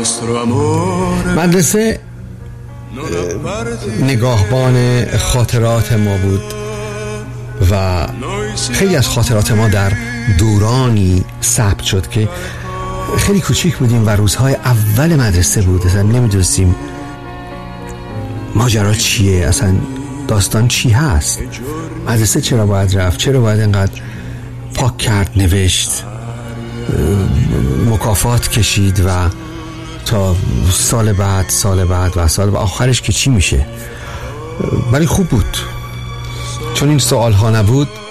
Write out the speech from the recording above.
مدرسه نگاهبان خاطرات ما بود و خیلی از خاطرات ما در دورانی ثبت شد که خیلی کوچیک بودیم و روزهای اول مدرسه بود. اصلا نمیدونستیم ماجرا چیه، اصلا داستان چی هست، مدرسه چرا باید رفت، چرا باید اینقدر پاک کرد، نوشت، مکافات کشید و تا سال بعد و سال آخرش که چی میشه. ولی خوب بود چون این سوال ها نبود